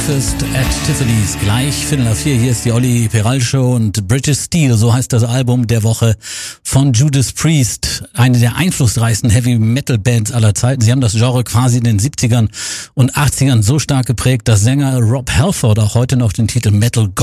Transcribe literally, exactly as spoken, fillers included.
Breakfast at Tiffany's, gleich Viertel nach vier. Hier ist die Olli Peral Show und British Steel, so heißt das Album der Woche von Judas Priest, eine der einflussreichsten Heavy-Metal-Bands aller Zeiten. Sie haben das Genre quasi in den siebzigern und achtzigern so stark geprägt, dass Sänger Rob Halford auch heute noch den Titel Metal God